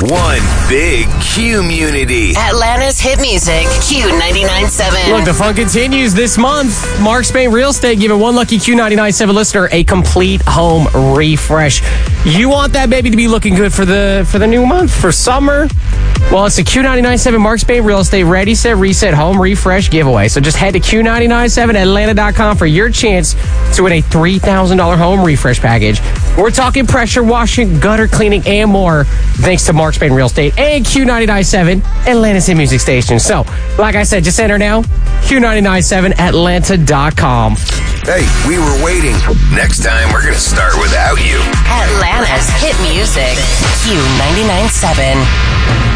One big community. Atlanta's hit music, Q99.7. Look, the fun continues this month. Mark Spain Real Estate giving one lucky Q99.7 listener a complete home refresh. You want that baby to be looking good for the new month, for summer? Well, it's a Q99.7 Mark Spain Real Estate Ready, Set, Reset home refresh giveaway. So just head to Q997Atlanta.com for your chance to win a $3,000 home refresh package. We're talking pressure washing, gutter cleaning, and more, thanks to Mark Spain Real Estate and Q99.7 Atlanta's hit music station. So, like I said, just enter now, Q997Atlanta.com. Hey, we were waiting. Next time, we're going to start without you. Atlanta's hit music, Q99.7.